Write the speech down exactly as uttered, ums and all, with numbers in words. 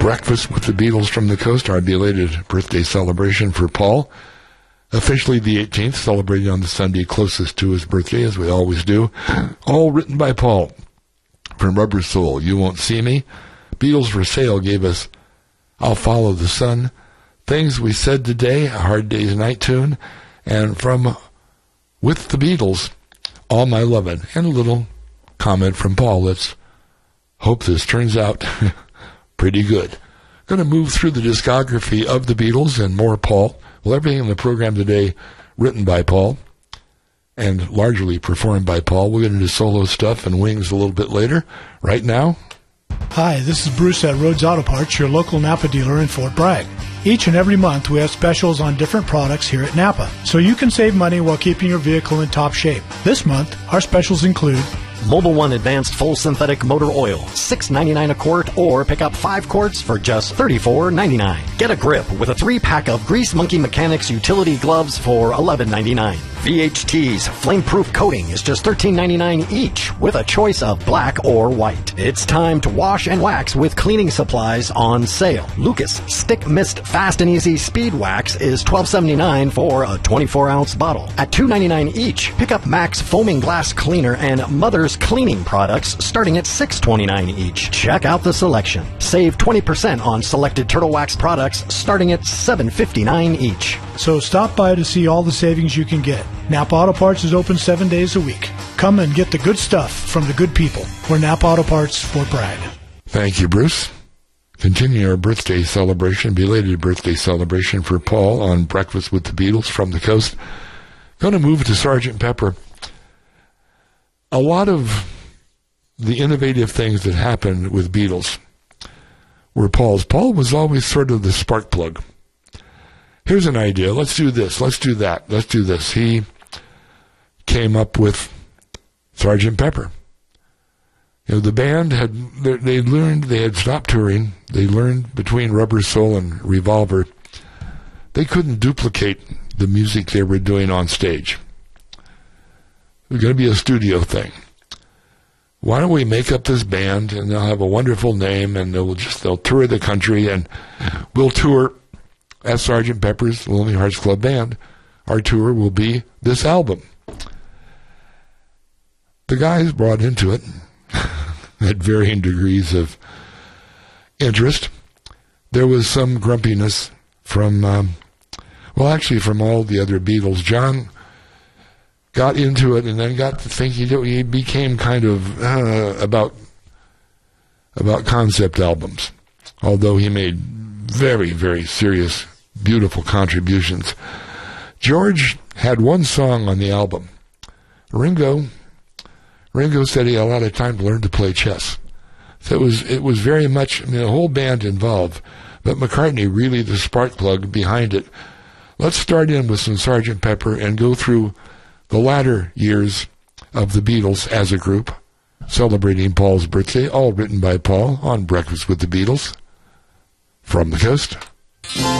Breakfast with the Beatles from the Coast, our belated birthday celebration for Paul. Officially the eighteenth, celebrating on the Sunday closest to his birthday, as we always do. All written by Paul. From Rubber Soul, You Won't See Me. Beatles for Sale gave us I'll Follow the Sun. Things We Said Today, A Hard Day's Night Tune. And from With the Beatles, All My Lovin'. And a little comment from Paul. Let's hope this turns out pretty good. Going to move through the discography of the Beatles and more Paul. Well, everything in the program today written by Paul and largely performed by Paul. We'll get into solo stuff and Wings a little bit later. Right now... Hi, this is Bruce at Rhodes Auto Parts, your local Napa dealer in Fort Bragg. Each and every month we have specials on different products here at Napa, so you can save money while keeping your vehicle in top shape. This month, our specials include Mobil one Advanced Full Synthetic Motor Oil, six ninety-nine a quart, or pick up five quarts for just thirty-four ninety-nine. Get a grip with a three-pack of Grease Monkey Mechanics utility gloves for eleven ninety-nine. V H T's flame-proof coating is just thirteen ninety-nine each, with a choice of black or white. It's time to wash and wax with cleaning supplies on sale. Lucas Stick Mist Fast and Easy Speed Wax is twelve seventy-nine for a twenty-four ounce bottle. At two ninety-nine each, pick up Max Foaming Glass Cleaner and Mother's Cleaning products starting at six twenty-nine each. Check out the selection. Save twenty percent on selected Turtle Wax products starting at seven fifty-nine each. So stop by to see all the savings you can get. Napa Auto Parts is open seven days a week. Come and get the good stuff from the good people. We're Napa Auto Parts, Fort Bragg. Thank you, Bruce. Continue our birthday celebration, belated birthday celebration for Paul on Breakfast with the Beatles from the Coast. Going to move to Sergeant Pepper. A lot of the innovative things that happened with Beatles were Paul's. Paul was always sort of the spark plug. Here's an idea. Let's do this. Let's do that. Let's do this. He came up with Sergeant Pepper. You know, the band had, they learned, they had stopped touring. They learned between Rubber Soul and Revolver, they couldn't duplicate the music they were doing on stage. It was going to be a studio thing. Why don't we make up this band and they'll have a wonderful name and they'll just, they'll tour the country and we'll tour as Sergeant Pepper's Lonely Hearts Club Band. Our tour will be this album. The guys brought into it at varying degrees of interest. There was some grumpiness from, um, well, actually from all the other Beatles. John got into it and then got to think he, he became kind of uh, about about concept albums, although he made very, very serious, beautiful contributions. George had one song on the album. Ringo Ringo said he had a lot of time to learn to play chess. So it was it was very much, I mean, the whole band involved, but McCartney really the spark plug behind it. Let's start in with some Sergeant Pepper and go through the latter years of the Beatles as a group, celebrating Paul's birthday, all written by Paul on Breakfast with the Beatles from the Coast.